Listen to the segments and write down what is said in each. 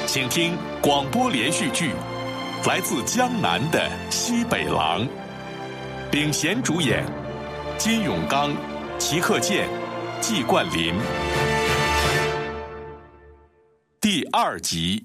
请听广播连续剧《来自江南的西北狼》，领衔主演金永刚、齐克健、季冠霖。第2集。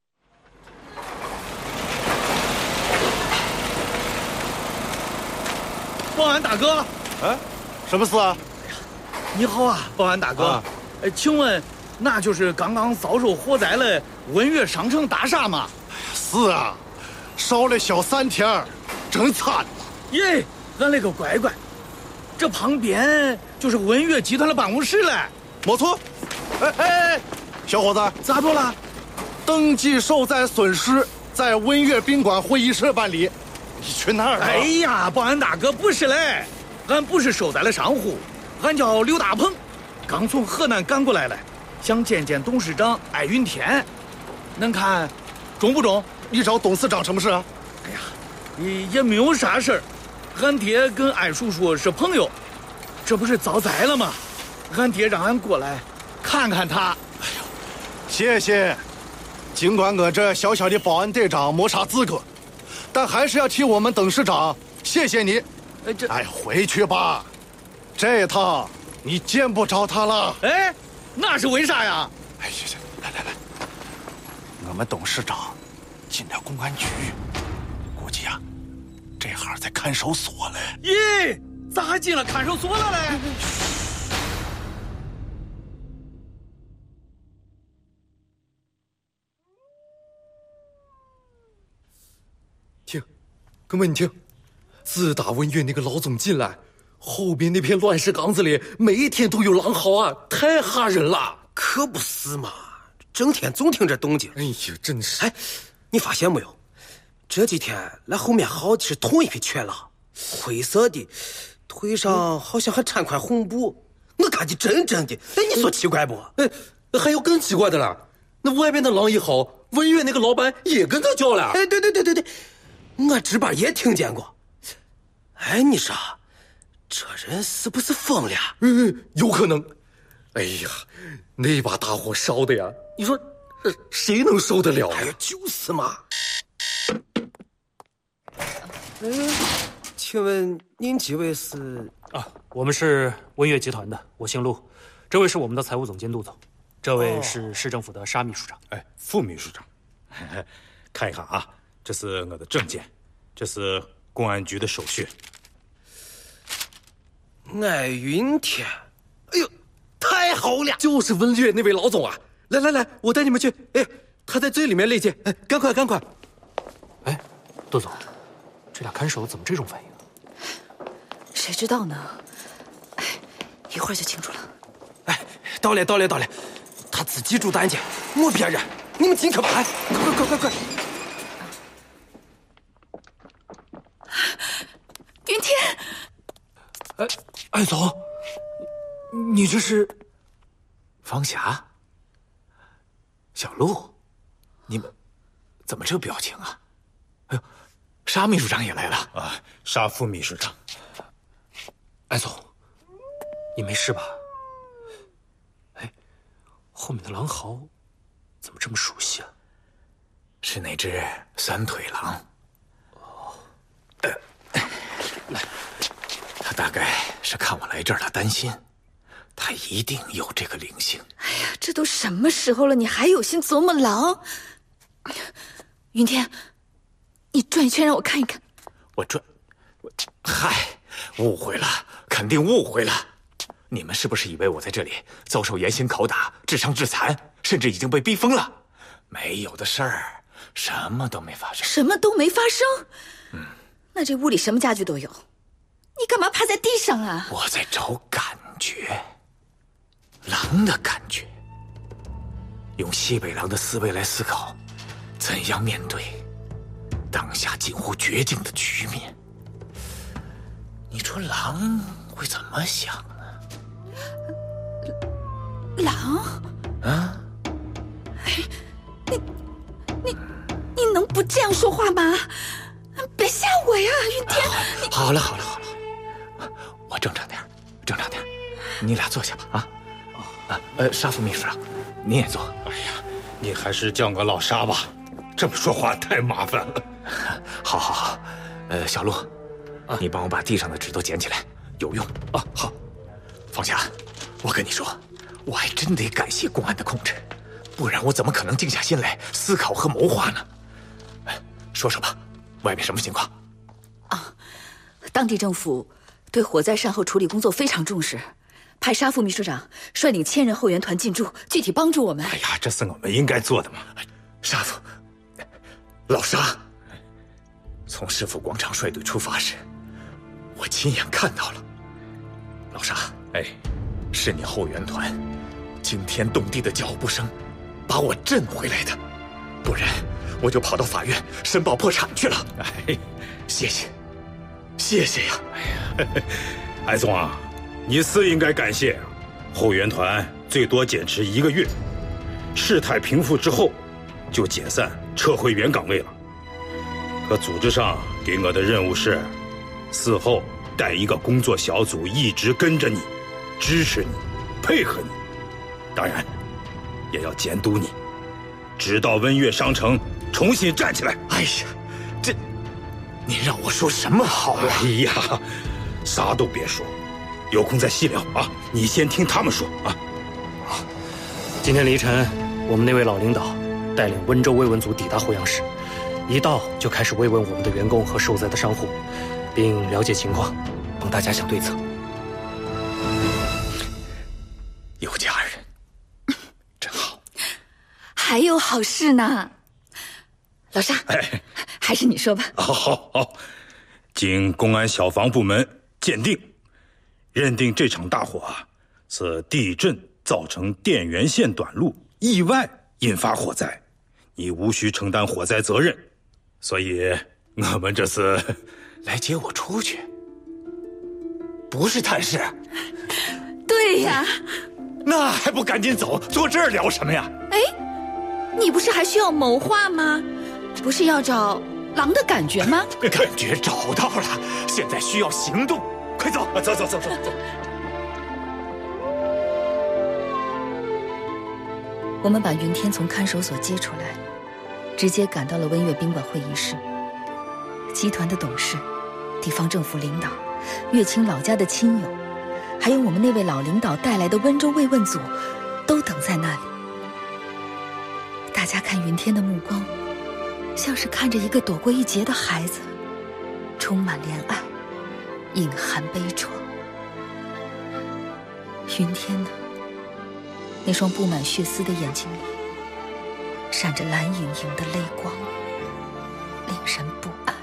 保安大哥， 哎，什么事啊？ 你好啊，保安大哥。请问那就是刚刚遭受火灾的文悦商城大厦吗？ 是啊，烧了小3天，真惨。 耶，俺那个乖乖，这旁边就是文悦集团的办公室嘞。 没错。哎，小伙子， 咋着了？ 登记受灾损失在文悦宾馆会议室办理。你去哪儿了？ 哎呀，保安大哥，不是嘞，俺不是受灾的商户，俺叫刘大鹏，刚从河南赶过来了，想见见董事长艾云天，恁看中不中？ 你找董事长什么事啊？ 哎呀，也没有啥事儿，俺爹跟艾叔叔是朋友，这不是遭灾了吗？俺爹让俺过来看看他。 哎呦，谢谢。尽管我这小小的保安队长没啥资格，但还是要替我们董事长谢谢你。哎，回去吧，这一趟你见不着他了。 哎，那是为啥呀？ 哎，行，来，我们董事长进了公安局，估计啊，这行在看守所了。 咦，咋还进了看守所了嘞？ 听，哥们，你听，自打文悦那个老总进来，后边那片乱石岗子里每天都有狼嚎啊，太吓人了。 可不是嘛，整天总听这动静。 哎呀，真是。 哎，你发现没有？这几天来后面嚎的是同一批犬狼，灰色的，腿上好像还缠块红布，我看的真的。哎，你说奇怪不？ 哎，还有更奇怪的了，那外边的狼一嚎，文悦那个老板也跟着叫了。 哎，对，我值班也听见过。哎，你说这人是不是疯了？ 有可能。哎呀，那把大火烧的呀，你说谁能受得了啊？ 哎呀，就是嘛。请问您几位是？ 我们是文悦集团的，我姓陆，这位是我们的财务总监杜总，这位是市政府的沙秘书长。 哎，副秘书长，看一看啊，这是我的证件，这是公安局的手续。 艾云天，哎呦，太好了！ 就是文悦那位老总啊！来，我带你们去。哎，他在最里面内监，哎，赶快！ 哎，杜总，这俩看守怎么这种反应啊？ 谁知道呢？哎，一会儿就清楚了。 哎，到了，他自己住单间，没别人。你们进去吧，哎，快！ 云天， 艾总，你这是？ 方霞，小陆，你们怎么这表情啊？哎呦，沙秘书长也来了啊！沙副秘书长， 艾总，你没事吧？哎，后面的狼嚎怎么这么熟悉啊？ 是那只3腿狼。来，他大概是看我来这儿，他担心，他一定有这个灵性。 哎呀，这都什么时候了，你还有心琢磨狼？云天，你转一圈让我看一看。 嗨，误会了，肯定误会了。你们是不是以为我在这里遭受严刑拷打、致伤致残，甚至已经被逼疯了？没有的事儿，什么都没发生。 什么都没发生？那这屋里什么家具都有，你干嘛趴在地上啊？ 我在找感觉，狼的感觉，用西北狼的思维来思考，怎样面对当下近乎绝境的局面。你说狼会怎么想呢？ 狼？ 啊？ 哎，你能不这样说话吗？别吓我呀，云天！ 好了，我正常点，你俩坐下吧啊！沙副秘书长，您也坐。哎呀， 你还是叫我老沙吧，这么说话太麻烦了。 好好好，小陆，你帮我把地上的纸都捡起来，有用啊。好，方霞，我跟你说，我还真得感谢公安的控制，不然我怎么可能静下心来思考和谋划呢？说说吧，外面什么情况？ 当地政府对火灾善后处理工作非常重视，派沙副秘书长率领1000人后援团进驻，具体帮助我们。 哎呀，这是我们应该做的嘛。 沙副，老沙，从市府广场率队出发时，我亲眼看到了。老沙，是你后援团惊天动地的脚步声把我震回来的，不然我就跑到法院申报破产去了。谢谢。谢谢呀！ 艾总啊，你是应该感谢后援团最多坚持1个月，事态平复之后就解散撤回原岗位了。可组织上给我的任务是，事后带一个工作小组一直跟着你，支持你，配合你，当然也要监督你，直到温悦商城重新站起来。 哎呀，这。你让我说什么好啊？ 哎呀，啥都别说，有空再细聊啊！你先听他们说啊。 今天凌晨，我们那位老领导带领温州慰问组抵达后阳市，一到就开始慰问我们的员工和受灾的商户，并了解情况，帮大家想对策。有家人，真好。 还有好事呢，老沙。还是你说吧。 好，经公安消防部门鉴定，认定这场大火是地震造成电源线短路，意外引发火灾，你无需承担火灾责任，所以我们这是来接我出去，不是探视。 对呀， 那还不赶紧走？坐这儿聊什么呀？ 你不是还需要谋划吗？不是要找狼的感觉吗？ 感觉找到了，现在需要行动，快走！走。 我们把云天从看守所接出来，直接赶到了温悦宾馆会议室。集团的董事、地方政府领导、乐清老家的亲友，还有我们那位老领导带来的温州慰问组，都等在那里。大家看云天的目光，像是看着一个躲过一劫的孩子，充满怜爱，隐含悲怆。云天呢？那双布满血丝的眼睛里，闪着蓝盈盈的泪光，令人不安。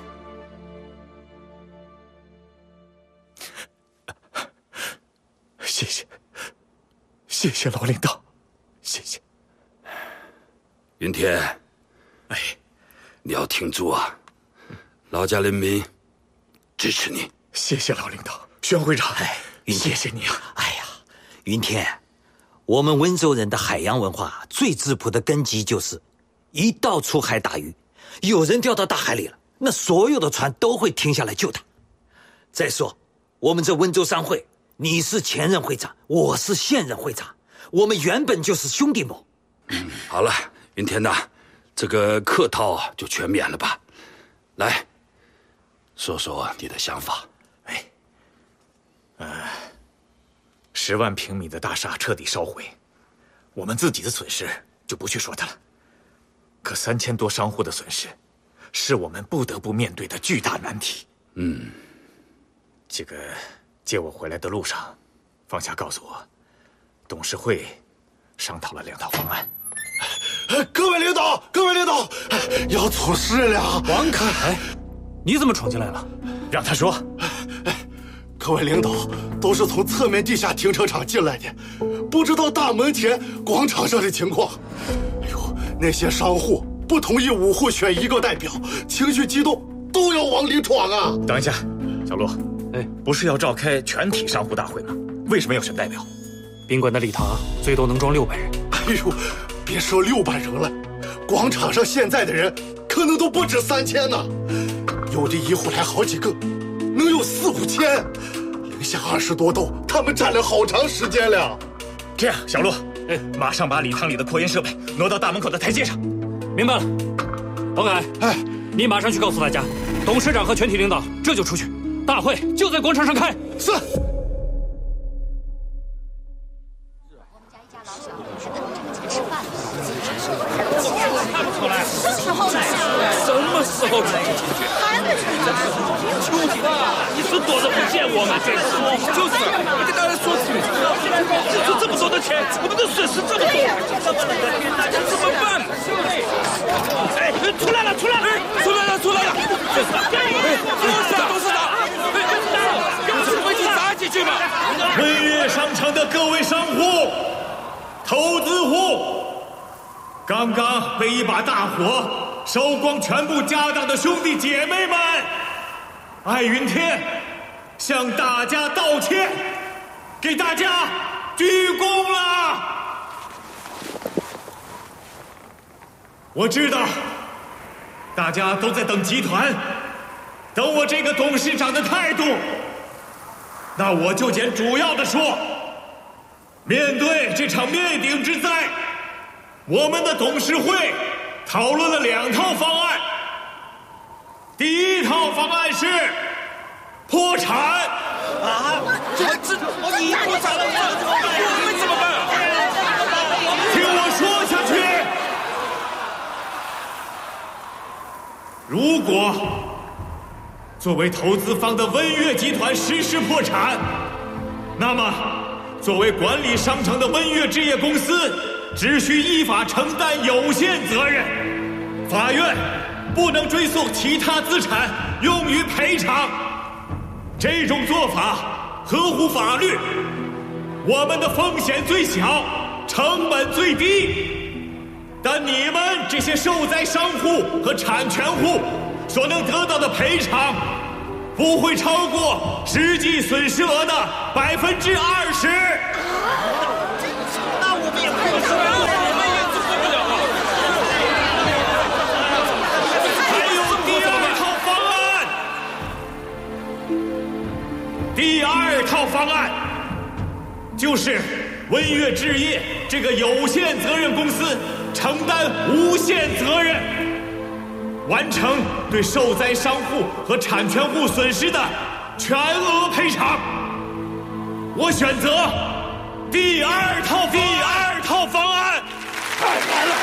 谢谢老领导，谢谢。 云天，你要挺住啊！老家人民支持你。 谢谢老领导，宣会长，谢谢你啊！ 云天，我们温州人的海洋文化最质朴的根基就是，一到出海打鱼，有人掉到大海里了，那所有的船都会停下来救他。再说，我们这温州商会，你是前任会长，我是现任会长，我们原本就是兄弟盟。 好了，云天呐，这个客套就全免了吧。来，说说你的想法。 10万平米的大厦彻底烧毁，我们自己的损失就不去说它了。可3000多商户的损失，是我们不得不面对的巨大难题。这个接我回来的路上，方霞告诉我，董事会商讨了2套方案。 各位领导，要出事了！ 王凯，你怎么闯进来了？让他说。 各位领导都是从侧面地下停车场进来的，不知道大门前广场上的情况。那些商户不同意5户选1个代表，情绪激动，都要往里闯啊！ 等一下，小陆，不是要召开全体商户大会吗？为什么要选代表？宾馆的礼堂最多能装600人。 别说600人了，广场上现在的人可能都不止3000呢。有的一户来好几个，能有4、5千。零下20多度，他们站了好长时间了。 这样，小陆， 马上把礼堂里的扩音设备挪到大门口的台阶上。 明白了，王凯，你马上去告诉大家，董事长和全体领导这就出去，大会就在广场上开。 是。 什么时候出去？秋天，你是躲着不见我们再说。就是，我跟大家说清楚，就这么多的钱，我们的损失这么多，大家怎么办？哎，出来了！董事长，回去砸几句嘛！ 文悦商场的各位商户、投资户，刚刚被一把大火烧光全部家当的兄弟姐妹们，艾云天向大家道歉，给大家鞠躬了。我知道大家都在等集团，等我这个董事长的态度。那我就简主要的说，面对这场灭顶之灾，我们的董事会讨论了2套方案。第一套方案是破产。啊？你破产了，我们怎么办？听我说下去。如果作为投资方的温悦集团实施破产，那么作为管理商城的温悦置业公司只需依法承担有限责任，法院不能追溯其他资产用于赔偿。这种做法合乎法律，我们的风险最小，成本最低。但你们这些受灾商户和产权户所能得到的赔偿，不会超过实际损失额的20%。 那我们也不能说，我们也做不了了。 还有第2套方案。第2套方案就是温悦置业这个有限责任公司承担无限责任，完成对受灾商户和产权户损失的全额赔偿。我选择第2套方案。太难了！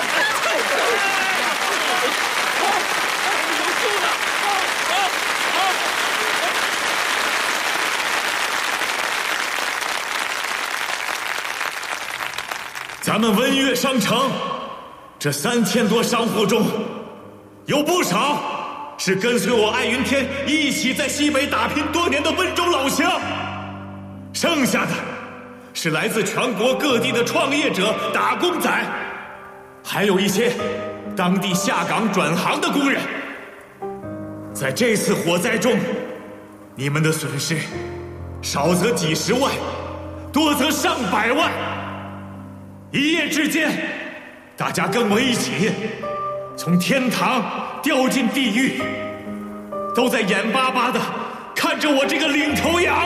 咱们温悦商城这3000多商户中，有不少是跟随我艾云天一起在西北打拼多年的温州老乡，剩下的是来自全国各地的创业者、打工仔，还有一些当地下岗转行的工人。在这次火灾中，你们的损失少则几十万，多则上百万。一夜之间，大家跟我一起从天堂掉进地狱，都在眼巴巴地看着我这个领头羊。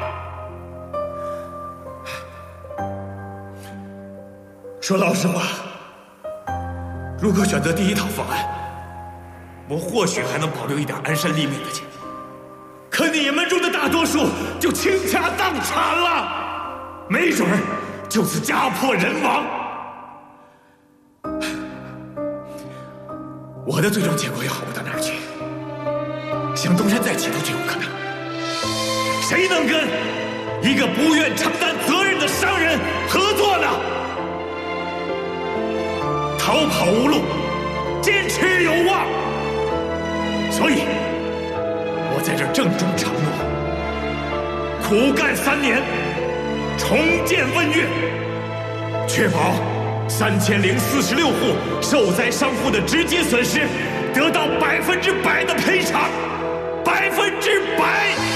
说老实话，如果选择第1套方案，我或许还能保留一点安身立命的劲，可你们中的大多数就倾家荡产了，没准儿就此家破人亡。我的最终结果也好不到哪儿去，想东山再起都绝无可能。谁能跟一个不愿承担责任的商人合作呢？逃跑无路，坚持有望。所以，我在这郑重承诺，苦干3年，重建温悦，确保3046户受灾商户的直接损失得到100%的赔偿，100%。